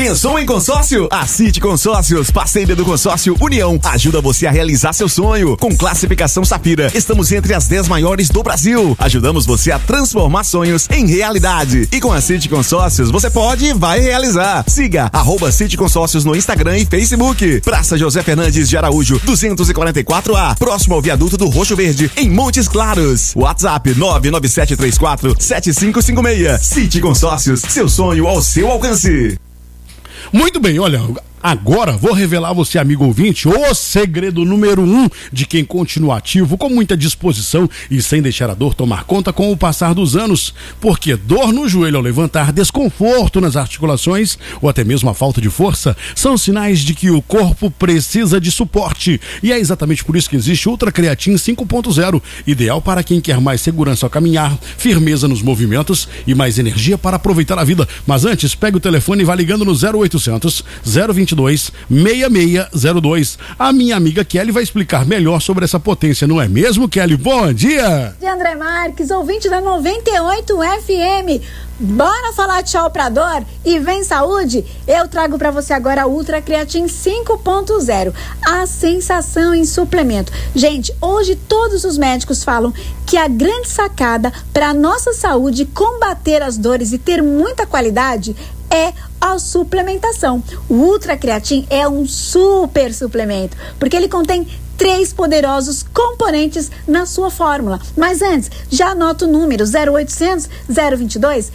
Pensou em consórcio? A City Consórcios, parceira do consórcio União, ajuda você a realizar seu sonho. Com classificação Safira, estamos entre as 10 maiores do Brasil. Ajudamos você a transformar sonhos em realidade. E com a City Consórcios, você pode e vai realizar. Siga @City Consórcios no Instagram e Facebook. Praça José Fernandes de Araújo, 244A, próximo ao viaduto do Roxo Verde, em Montes Claros. WhatsApp 99734-7556. City Consórcios, seu sonho ao seu alcance. Muito bem, olha, agora vou revelar a você, amigo ouvinte, o segredo número 1 de quem continua ativo, com muita disposição e sem deixar a dor tomar conta com o passar dos anos. Porque dor no joelho ao levantar, desconforto nas articulações ou até mesmo a falta de força são sinais de que o corpo precisa de suporte. E é exatamente por isso que existe Ultra Creatin 5.0, ideal para quem quer mais segurança ao caminhar, firmeza nos movimentos e mais energia para aproveitar a vida. Mas antes, pegue o telefone e vá ligando no 0800 022 6602. A minha amiga Kelly vai explicar melhor sobre essa potência, não é mesmo, Kelly? Bom dia! De André Marques, ouvinte da 98 FM. Bora falar tchau pra dor e vem saúde? Eu trago pra você agora a Ultra Creatin 5.0, a sensação em suplemento. Gente, hoje todos os médicos falam que a grande sacada pra nossa saúde combater as dores e ter muita qualidade é a suplementação. O Ultra Creatin é um super suplemento, porque ele contém 3 poderosos componentes na sua fórmula. Mas antes, já anota o número 0800 022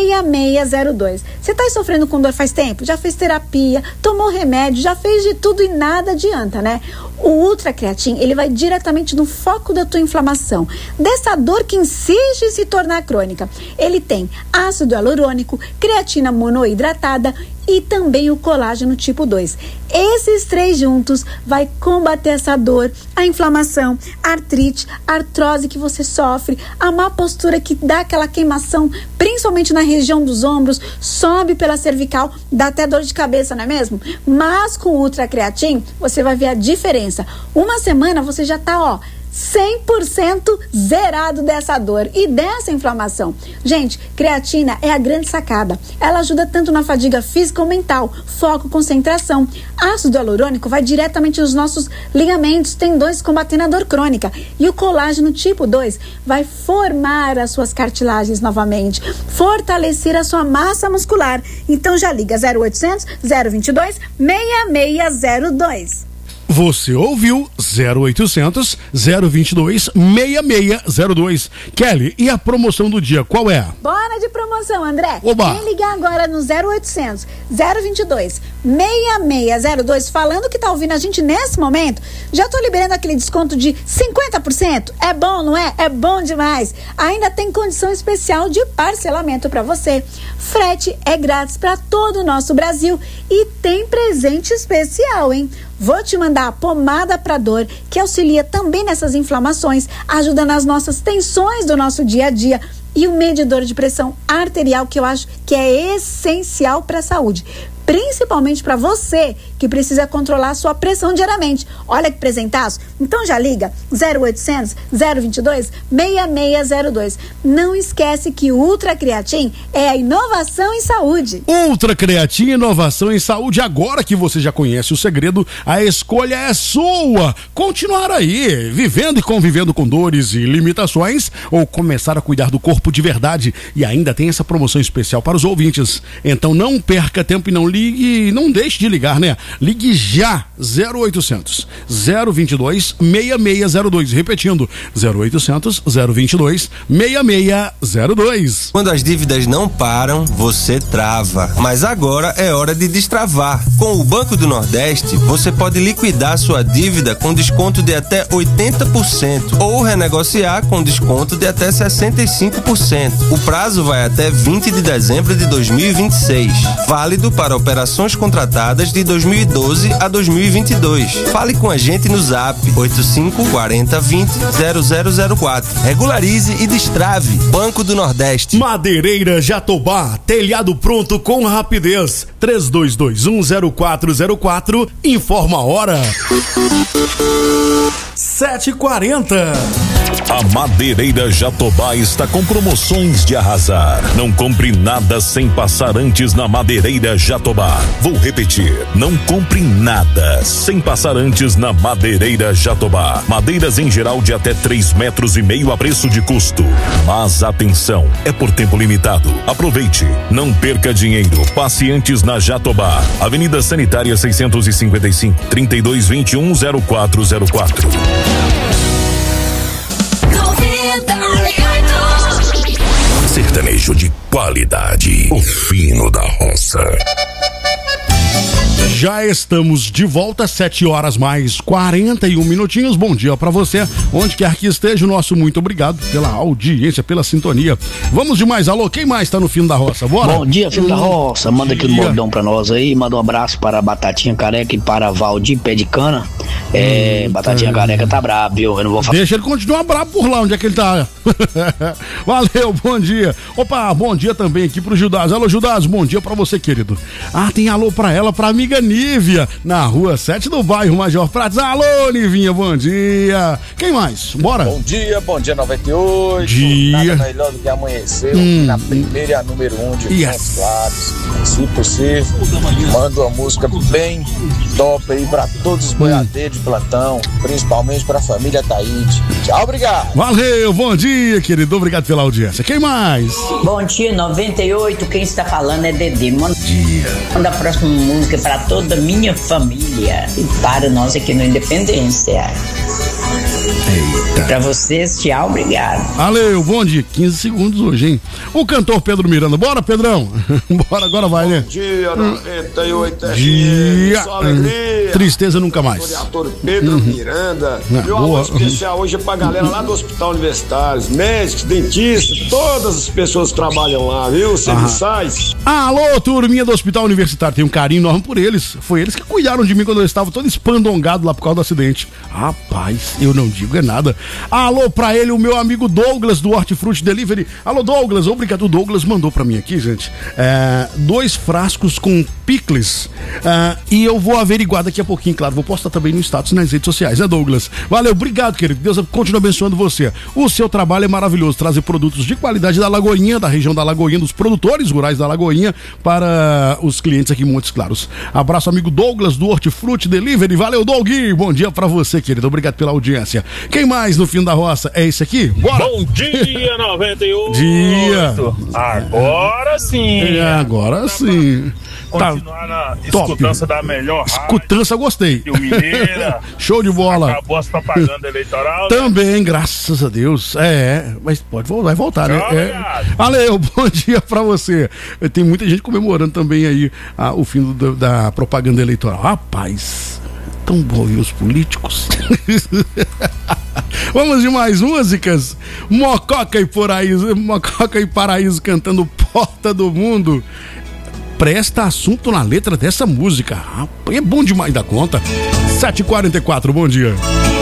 6602. Você está sofrendo com dor faz tempo? Já fez terapia, tomou remédio, já fez de tudo e nada adianta, né? O Ultra Creatin, ele vai diretamente no foco da tua inflamação, dessa dor que insiste em se tornar crônica. Ele tem ácido hialurônico, creatina monoidratada e também o colágeno tipo 2. Esses 3 juntos vai combater essa dor, a inflamação, a artrite, a artrose que você sofre, a má postura que dá aquela queimação, principalmente na região dos ombros, sobe pela cervical, dá até dor de cabeça, não é mesmo? Mas com o Ultra Creatin, você vai ver a diferença. Uma semana você já tá, 100% zerado dessa dor e dessa inflamação. Gente, creatina é a grande sacada. Ela ajuda tanto na fadiga física ou mental, foco, concentração. Ácido hialurônico vai diretamente nos nossos ligamentos, tendões, combatendo a dor crônica. E o colágeno tipo 2 vai formar as suas cartilagens novamente, fortalecer a sua massa muscular. Então já liga 0800 022 6602. Você ouviu 0800 022 6602. Kelly, e a promoção do dia, qual é? Bora de promoção, André. Oba! Quem ligar agora no 0800 022 6602, falando que tá ouvindo a gente nesse momento, já tô liberando aquele desconto de 50%. É bom, não é? É bom demais. Ainda tem condição especial de parcelamento para você. Frete é grátis para todo o nosso Brasil e tem presente especial, hein? Vou te mandar a pomada para dor, que auxilia também nessas inflamações, ajuda nas nossas tensões do nosso dia a dia, e o medidor de pressão arterial, que eu acho que é essencial para a saúde, principalmente para você que precisa controlar a sua pressão diariamente. Olha que presentaço. Então já liga 0800 022 6602. Não esquece que o Ultra Creatin é a inovação em saúde. Ultra Creatin, inovação em saúde. Agora que você já conhece o segredo, a escolha é sua. Continuar aí, vivendo e convivendo com dores e limitações, ou começar a cuidar do corpo de verdade. E ainda tem essa promoção especial para os ouvintes. Então não perca tempo e não ligue, não deixe de ligar, né? Ligue já, 0800 022 6602. Repetindo, 0800 022 6602. Quando as dívidas não param, você trava. Mas agora é hora de destravar. Com o Banco do Nordeste, você pode liquidar sua dívida com desconto de até 80% ou renegociar com desconto de até 65%. O prazo vai até 20 de dezembro de 2026. Válido para operações contratadas de 2012 a 2022. Fale com a gente no Zap 85 40 20 0004. Regularize e destrave. Banco do Nordeste. Madeireira Jatobá, telhado pronto com rapidez. 32210404. Informa a hora. 7h40. A Madeireira Jatobá está com promoções de arrasar. Não compre nada sem passar antes na Madeireira Jatobá. Vou repetir, não compre nada sem passar antes na Madeireira Jatobá. Madeiras em geral de até 3,5 metros a preço de custo. Mas atenção, é por tempo limitado. Aproveite, não perca dinheiro. Passe antes na Jatobá. Avenida Sanitária 655, 3221-0404. Sertanejo de qualidade, o fino da roça. Já estamos de volta, 7h mais 41 minutinhos. Bom dia pra você, onde quer que esteja. O nosso muito obrigado pela audiência, pela sintonia. Vamos de mais. Alô, quem mais tá no fim da roça? Bora? Bom dia, filho da roça. Manda aqui um bordão pra nós aí. Manda um abraço para a Batatinha Careca e para Valdir Pé de Cana. Batatinha Careca tá brabo, viu? Eu não vou falar. Deixa ele continuar brabo por lá, onde é que ele tá? Valeu, bom dia. Opa, bom dia também aqui pro Judas. Alô, Judas, bom dia pra você, querido. Tem alô pra ela, pra amiga Nívia, na rua 7 do bairro Major Prates. Alô, Nivinha, bom dia. Quem mais? Bora. Bom dia 98. Dia. Nada melhor do que amanhecer na primeira e a número 1 de Montes Claros. Se possível, manda uma música bem top aí pra todos os boiadeiros de plantão, principalmente pra família Taíde. Tchau, obrigado. Valeu, bom dia, querido. Obrigado pela audiência. Quem mais? Bom dia, 98. Quem está falando é Dedê. Manda a próxima música para toda a minha família e para nós aqui no Independência. Eita. Pra vocês, tchau, obrigado. Valeu, bom dia. 15 segundos hoje, hein? O cantor Pedro Miranda. Bora, Pedrão. Bora, agora vai, né? Bom dia, 98 dia. Só alegria. Tristeza nunca mais. Ator Pedro Miranda. Meu alô especial hoje é pra galera lá do Hospital Universitário, médicos, dentistas, todas as pessoas que trabalham lá, viu? Serviçais. Alô, turminha do Hospital Universitário. Tenho um carinho enorme por eles. Foi eles que cuidaram de mim quando eu estava todo espandongado lá por causa do acidente. Rapaz, eu não digo nada. Alô pra ele, o meu amigo Douglas do Hortifruti Delivery. Alô, Douglas, obrigado. O Douglas mandou pra mim aqui, gente, 2 frascos com picles, e eu vou averiguar daqui a pouquinho, claro, vou postar também no status nas redes sociais, né, Douglas? Valeu, obrigado, querido. Deus continue abençoando você. O seu trabalho é maravilhoso, trazer produtos de qualidade da Lagoinha, da região da Lagoinha, dos produtores rurais da Lagoinha, para os clientes aqui em Montes Claros. Abraço, amigo Douglas do Hortifruti Delivery. Valeu, Doug. Bom dia pra você, querido. Obrigado pela audiência. Quem mais no fim da roça? É esse aqui? Bora! Bom dia, 98! Dia! Agora sim! Agora sim! Continuar na escutança da melhor rádio. Escutança, gostei. E o Mineira. Show de bola. Acabou as propagandas eleitorais. Também, né? Graças a Deus. Mas vai voltar, né? Valeu, bom dia pra você. Tem muita gente comemorando também aí o fim da propaganda eleitoral. Rapaz, tão bom ver os políticos. Vamos de mais músicas. Mococa e Paraíso cantando Porta do Mundo. Presta assunto na letra dessa música. É bom demais da conta. 7h44, bom dia.